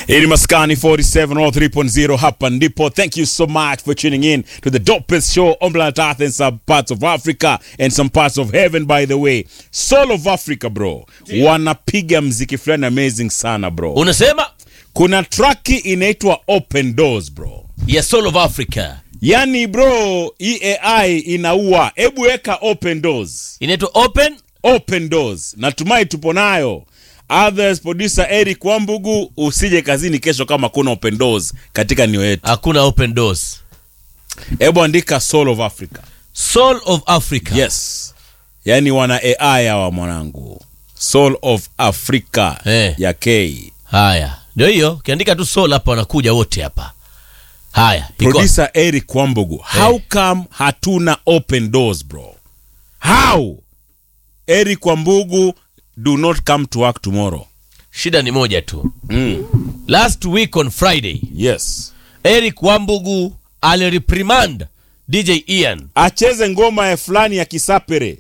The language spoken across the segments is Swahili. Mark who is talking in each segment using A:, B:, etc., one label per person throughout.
A: In Maskani 47 or 3.0 hapa ndipo. Thank you so much for tuning in to the dopest show on planet Earth in some parts of Africa and some parts of heaven, by the way. Soul of Africa, bro. Wanapiga mziki fulani amazing sana, bro.
B: Unasema?
A: Kuna tracki inaitwa Open Doors, bro.
B: Ya Soul of Africa.
A: Yani, bro, AI inaua. Hebu weka Open Doors.
B: Inaitwa Open
A: Doors. Natumai tupo nayo. Others, producer Eric Wambugu, usije kazini kesho kama kuna Open Doors katika niyo yetu.
B: Hakuna Open Doors.
A: Hebu andika Soul of Africa.
B: Soul of Africa.
A: Yes. Yani wana AI hawa mwanangu. Soul of Africa ya K.
B: Haya. Ndio hiyo, kiandika tu Soul hapa wanakuja wote hapa. Haya.
A: Producer Eric Wambugu, how come hatuna Open Doors, bro? How? Eric Wambugu, do not come to work tomorrow.
B: Shida ni moja tu. Last week on Friday.
A: Yes.
B: Eric Wambugu alireprimand DJ Ian
A: acheze ngoma ya fulani ya Kisapere.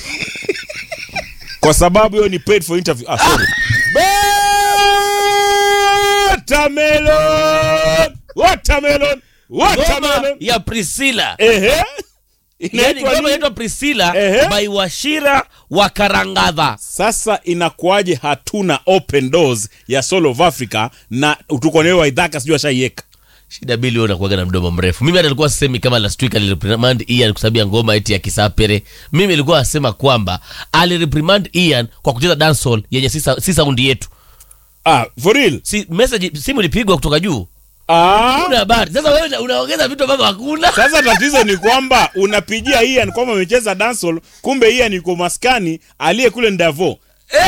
A: Kwa sababu hiyo ni paid for interview. Sorry. Watermelon.
B: Ya Priscilla.
A: Inaitwa
B: Priscilla by Washira wa Karangadha.
A: Sasa inakuaje hatuna Open Doors ya Soul of Africa na tuko nayo Waidhaka sijui ashaiweka?
B: Shida bili unakuaga na mdomo mrefu. Mimi hata nilikuwa sisemi kama last week alireprimand Ian kwa sababu ya ngoma eti ya Kisapere. Mimi nilikuwa nasema kwamba alireprimand Ian kwa kucheza dancehall yenye si sound yetu.
A: For real?
B: Si message simu ilipigwa kutoka juu. Kuna habari. Sasa wewe unaongeza vitu ambavyo hakuna.
A: Sasa tatizo ni kwamba unapigia Ian kwamba amecheza dancehall, kumbe Ian yuko maskani aliye kule Ndavo.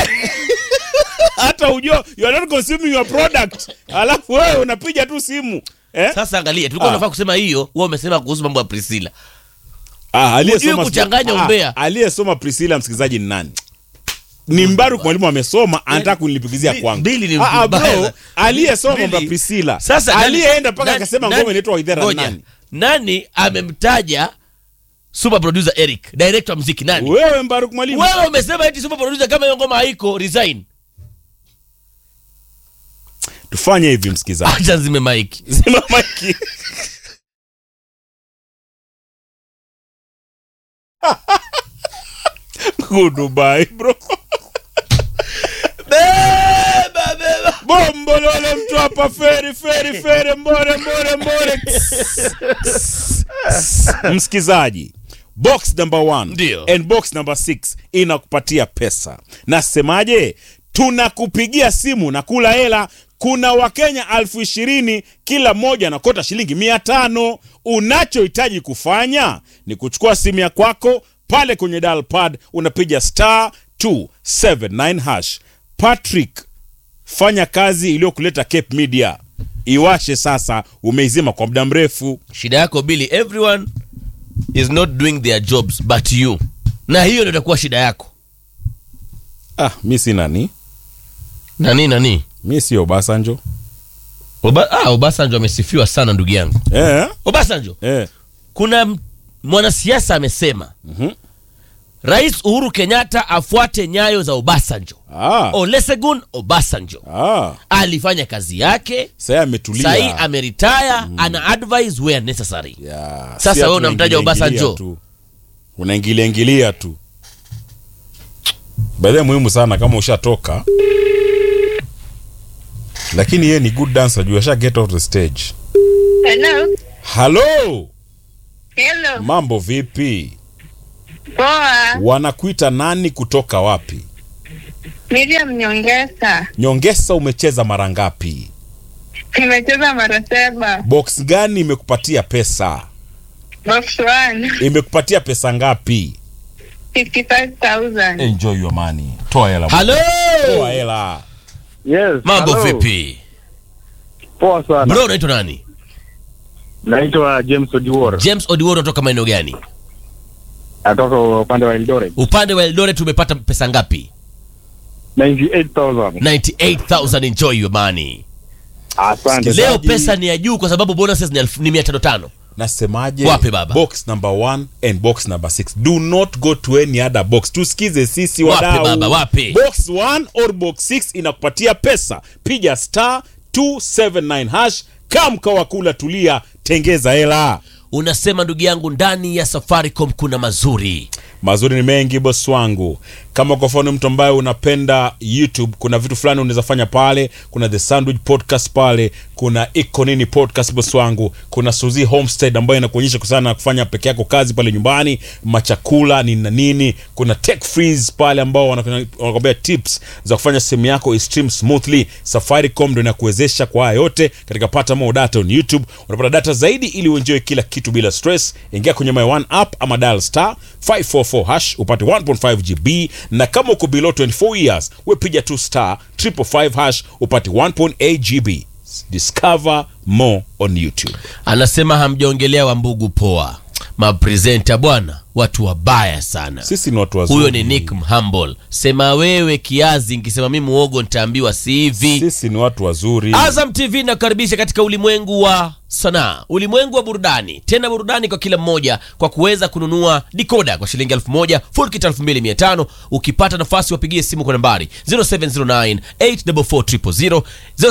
A: Hata ujue you are not consuming your product. Alafu wewe unapiga tu simu.
B: Sasa angalia, tulikuwa tunafaa kusema hiyo, wewe umesema kuhusu mambo ya Priscilla.
A: Aliyesoma
B: kuchanganya umbea.
A: Aliyesoma Priscilla, msikilizaji, ni nani? Ni Mbaruku mwalimu amesoma, anataka kunilipigizia kwangu. Bro, aliyesoma mambo ya Priscilla. Sasa aliyeenda paka akasema ngoma inaitwa Waidhera nani?
B: Nani amemtaja super producer Eric, director wa muziki nani?
A: Wewe Mbaruku mwalimu.
B: Wewe umesema eti super producer kama hiyo ngoma haiko resign.
A: Tufanye hivi msikizaji.
B: Acha zime mic.
A: Zima mic. Goodbye, bro.
B: Beba.
A: Bombo lole mtu hapa feri mbore. Msikizaji, box number 1 and box number 6 inakupatia pesa. Nasemaje? Tunakupigia simu na kula hela. Kuna Wakenya 20,000 kila mmoja anakota shilingi 500. Unachohitaji kufanya ni kuchukua simu ya kwako pale kwenye dial pad, unapiga *279#. Patrick, fanya kazi iliyokuleta Cape Media. Iwashe sasa, umeizima kwa muda mrefu.
B: Shida yako Billy, everyone is not doing their jobs but you. Na hiyo ndio itakuwa shida yako.
A: Mimi si nani?
B: Nani?
A: Mimi si Obasanjo.
B: Obasanjo amesifiwa sana ndugu yangu. Obasanjo. Kuna mwanasiasa amesema Rais Uhuru Kenyatta afuate nyayo za Obasanjo. Olusegun Obasanjo. Alifanya kazi yake.
A: Sasa ametulia.
B: Sasa ameretire, ana advise where necessary. Sasa wewe unamtaja Obasanjo.
A: Unaingilia tu. Baadaye muhimu sana kama ushatoka. Lakini yeye ni good dancer, you should get off the stage. Hello. Mambo vipi?
C: Poa.
A: Wanakuita nani kutoka wapi?
C: Miriam Nyongesa.
A: Nyongesa, umecheza mara ngapi?
C: Nimecheza mara 7.
A: Box gani imekupatia pesa?
C: Box 1.
A: Imekupatia pesa ngapi?
C: 55,000.
A: Enjoy your money. Toa hela.
B: Hello.
A: Toa hela.
D: Yes.
B: Mambo vipi?
D: Poa sana.
B: Bro, unaitwa nani?
D: Naitwa James Odiworo.
B: James Odiworo, kutoka maeneo gani?
D: Atoka upande wa Eldoret.
B: Upande wa Eldoret tumepata pesa ngapi?
D: 98,000.
B: 98,000. Enjoy your money.
D: Asante.
B: Leo pesa ni ya juu kwa sababu bonuses ni 500.
A: Nasemaje?
B: Wapi baba?
A: Box number 1 and box number 6. Do not go to any other box. Tusikize sisi wadau.
B: Wapi baba? Wapi?
A: Box 1 or box 6 inakupatia pesa. Piga 279#. Kama kawakula tulia, tengeza hela.
B: Unasema ndugu yangu, ndani ya Safaricom kuna mazuri
A: ni mengi boss wangu. Kama kwa mfano mtu ambaye unapenda YouTube, kuna vitu fulani unaweza fanya pale. Kuna The Sandwich Podcast pale, kuna Iko Nini Podcast boss wangu, kuna Suzy Homestead ambayo inakuonyesha kusana kufanya peke yako kazi pale nyumbani, machakula nini na nini. Kuna Tech Freeze pale ambao wanakuambia tips za kufanya simu yako stream smoothly. Safaricom ndio inakuwezesha kwa haya yote katika pata more data on YouTube. Unapata data zaidi ili uenjoy kila kitu bila stress. Ingia kwenye My One app ama dial *544# upate 1.5 GB, na kama uko below 24 years wepiga tu *555# upate 1.8 GB. Discover more on YouTube.
B: Anasema hamjaongelea Wambugu poa. Mapresenta bwana, watu wabaya sana.
A: Sisi ni watu wazuri.
B: Huyo ni Nick Humble. Sema wewe kiazi, nikisema mimi muogo nitaambiwa si hivi.
A: Sisi ni watu wazuri.
B: Azam TV nakaribisha katika ulimwengu wa sanaa, ulimwengu wa burudani, tena burudani kwa kila mmoja, kwa kuweza kununua decoder kwa shilingi 1000, full kit 2500. Ukipata nafasi wapigie simu kwa nambari 0709844000,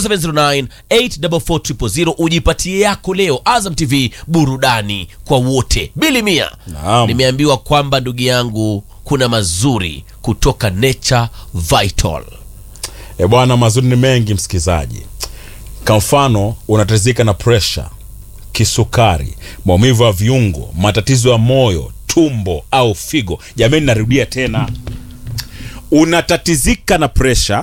B: 0709844000, ujipatie yako leo. Azam TV, burudani kwa wote. Bilimia. Nimeambiwa kwamba ndugu yangu kuna mazuri kutoka Nature Vital.
A: Bwana, mazuri ni mengi msikizaji. Kwa mfano, unatazika na pressure, kisukari, maumivu ya viungo, matatizo ya moyo, tumbo au figo. Jamani, narudia tena. Unatatizika na pressure,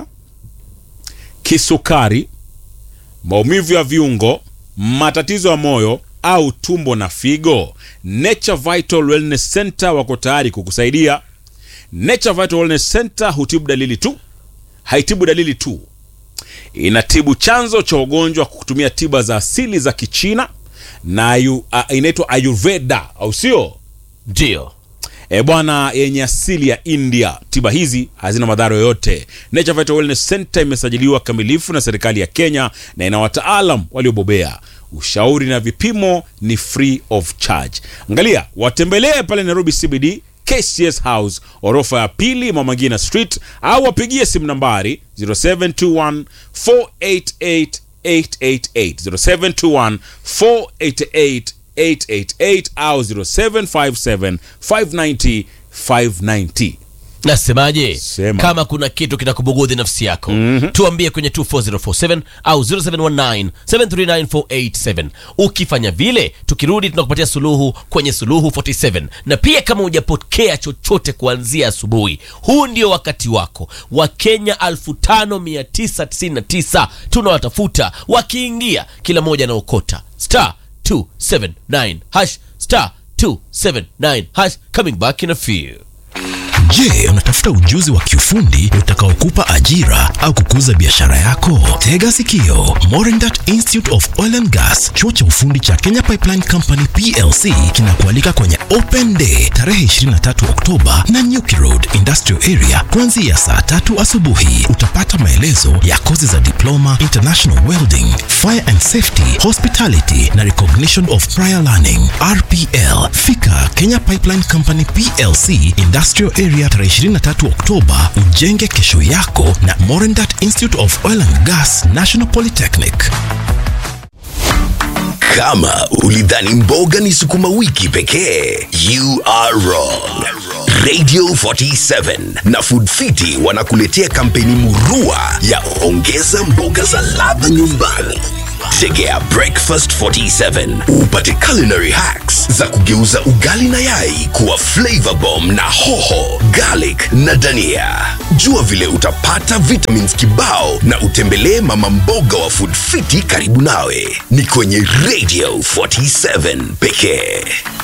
A: kisukari, maumivu ya viungo, matatizo ya moyo au tumbo na figo, Nature Vital Wellness Center wako tayari kukusaidia. Nature Vital Wellness Center hutibu dalili tu, haitibu dalili tu, inatibu chanzo cha ugonjwa kutumia tiba za asili za Kichina na inaitwa Ayurveda, au sio?
B: Ndio.
A: Bwana, yenye asili ya India. Tiba hizi hazina madhara yoyote. Nature Vital Wellness Center imesajiliwa kamilifu na serikali ya Kenya na ina wataalamu waliobobea. Ushauri na vipimo ni free of charge. Angalia, watembelee pale Nairobi CBD, KCS House, orofa ya pili, Mama Ngina Street, au wapigie simu nambari 0721 488 888, 0721 488 au 0757 590 590.
B: Nasemaje?
A: Sema.
B: Kama kuna kitu kinakubugudhi nafsi yako, tuambie kwenye 24047 au 0719 739 Ukifanya vile, tukirudi tunakupatia suluhu kwenye Suluhu 47. Na pia kama hujapokea chochote kuanzia asubuhi, huu ndio wakati wako. Wakenya 5999 tunawatafuta, wakiingia kila moja na ukota *279# *279#. Coming back in a few.
E: Je, unatafuta ujuzi wa kiufundi utakaokupa ajira au kukuza biashara yako? Tega sikio. Morindat Institute of Oil and Gas, chuo cha ufundi cha Kenya Pipeline Company PLC kinakualika kwenye Open Day tarehe 23 Oktoba na Nyuki Road Industrial Area kuanzia saa 3 asubuhi. Utapata maelezo ya kozi za diploma, international welding, fire and safety, hospitality na recognition of prior learning RPL. Fika Kenya Pipeline Company PLC Industrial Area tarehe 23 Oktoba, ujenge kesho yako na Morindat Institute of Oil and Gas National Polytechnic.
F: Kama ulidhani mboga ni sukuma wiki pekee, you are wrong. Radio 47 na Food Fiti wanakuletea kampeni murua ya ongeza mboga za ladha nyumbani. Tegea Breakfast 47 upate culinary hacks za kugeuza ugali na yai kuwa flavor bomb na hoho, garlic na dania. Jua vile utapata vitamins kibao na utembelee mama mboga wa Food Fiti karibu nawe. Ni kwenye Radio 47 pekee.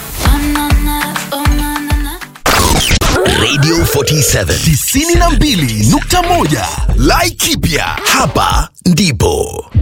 F: Radio 47 92.1 Laikipia, hapa ndipo.